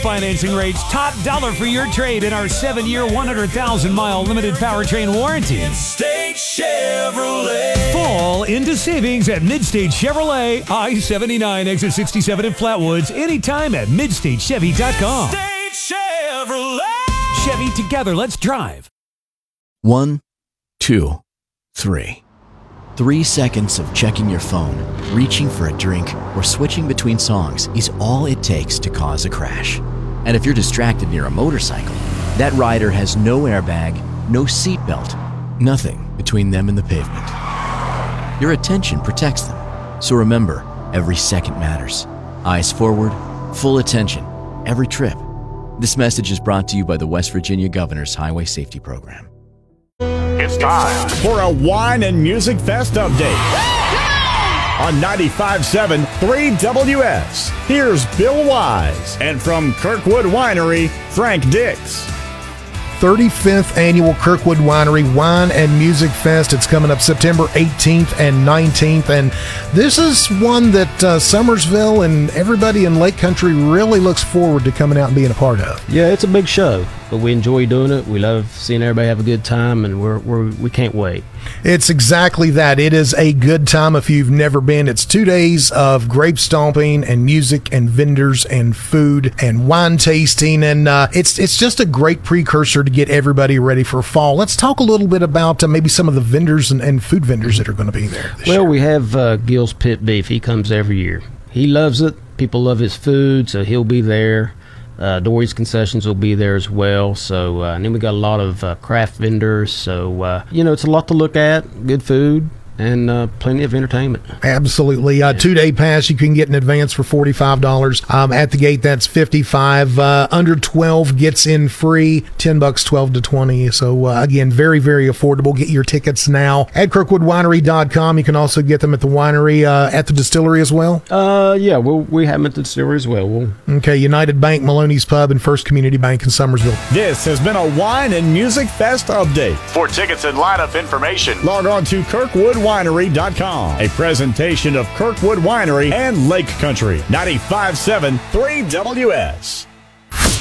financing rates, top dollar for your trade in our 7-year, 100,000-mile limited powertrain warranty. Midstate Chevrolet. Fall into savings at Midstate Chevrolet, I-79, exit 67 in Flatwoods, anytime at midstatechevy.com. Midstate Chevrolet. Chevy, together, let's drive. 1, 2, 3. 3 seconds of checking your phone, reaching for a drink, or switching between songs is all it takes to cause a crash. And if you're distracted near a motorcycle, that rider has no airbag, no seatbelt, nothing between them and the pavement. Your attention protects them. So remember, every second matters. Eyes forward, full attention, every trip. This message is brought to you by the West Virginia Governor's Highway Safety Program. It's time for a Wine and Music Fest update on 95.7 3WS. Here's Bill Wise, and from Kirkwood Winery, Frank Dix. 35th Annual Kirkwood Winery Wine and Music Fest. It's coming up September 18th and 19th, and this is one that Summersville and everybody in Lake Country really looks forward to coming out and being a part of. Yeah, it's a big show, but we enjoy doing it. We love seeing everybody have a good time, and we can't wait. It's exactly that. It is a good time if you've never been. It's 2 days of grape stomping and music and vendors and food and wine tasting, and it's just a great precursor to get everybody ready for fall. Let's talk a little bit about maybe some of the vendors and food vendors that are going to be there this year. We have Gil's Pit Beef. He comes every year. He loves it. People love his food, so he'll be there. Dory's Concessions will be there as well. So, and then we got a lot of craft vendors. So, it's a lot to look at. Good food and plenty of entertainment. Absolutely. 2-day pass you can get in advance for $45. At the gate, that's $55. Under 12 gets in free. $10, 12 to 20. So, again, very, very affordable. Get your tickets now at KirkwoodWinery.com. You can also get them at the winery, at the distillery as well. Yeah, we have them at the distillery as well. Okay, United Bank, Maloney's Pub, and First Community Bank in Summersville. This has been a Wine and Music Fest update. For tickets and lineup information, log on to KirkwoodWinery.com. A presentation of Kirkwood Winery and Lake Country. 95.7 3WS.